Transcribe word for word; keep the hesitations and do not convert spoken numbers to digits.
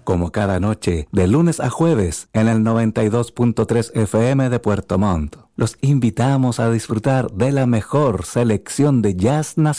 como cada noche, de lunes a jueves, en el noventa y dos punto tres F M de Puerto Montt. Los invitamos a disfrutar de la mejor selección de jazz nacional